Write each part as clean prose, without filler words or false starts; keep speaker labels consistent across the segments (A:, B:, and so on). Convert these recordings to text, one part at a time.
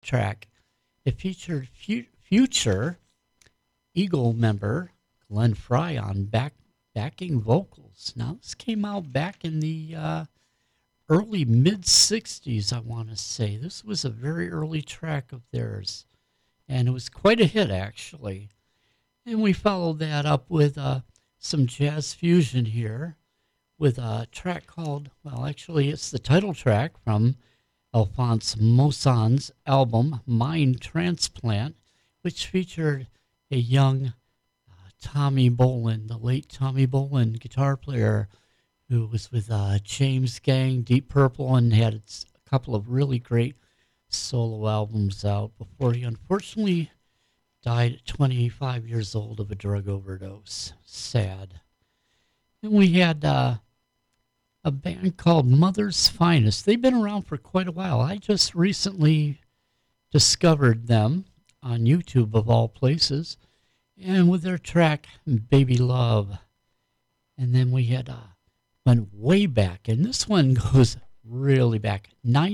A: track. It featured future Eagle member Glenn Frey on backing vocals. Now, this came out back in the early mid-'60s, I want to say. This was a very early track of theirs, and it was quite a hit, actually. And we followed that up with some jazz fusion here with a track called, well, actually, it's the title track from Alphonse Moissan's album, Mind Transplant, which featured a young Tommy Bolin, the late Tommy Bolin, guitar player, who was with James Gang, Deep Purple, and had a couple of really great solo albums out before he unfortunately died at 25 years old of a drug overdose. Sad. And we had a band called Mother's Finest. They've been around for quite a while. I just recently discovered them on YouTube, of all places, and with their track Baby Love. And then we had went way back, and this one goes really back,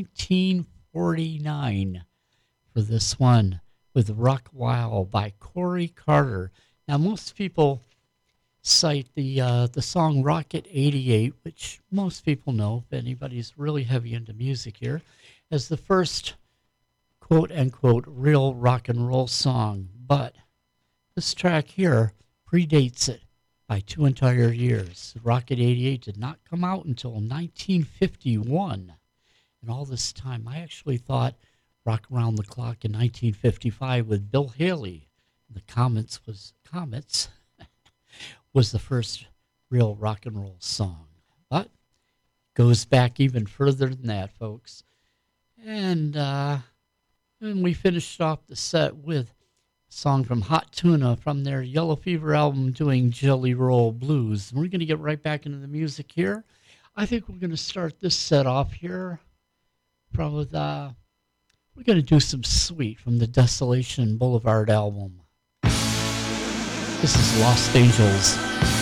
A: 1949 for this one, with Rock Wild by Corey Carter. Now, most people cite the song Rocket 88, which most people know, if anybody's really heavy into music here, as the first quote-unquote real rock and roll song. But this track here predates it by 2 entire years. Rocket 88 did not come out until 1951. And all this time, I actually thought Rock Around the Clock in 1955 with Bill Haley, the Comets was the first real rock and roll song. But goes back even further than that, folks. And we finished off the set with a song from Hot Tuna from their Yellow Fever album, doing Jelly Roll Blues. And we're going to get right back into the music here. I think we're going to start this set off here from with, we're going to do some Sweet from the Desolation Boulevard album. This is Lost Angels.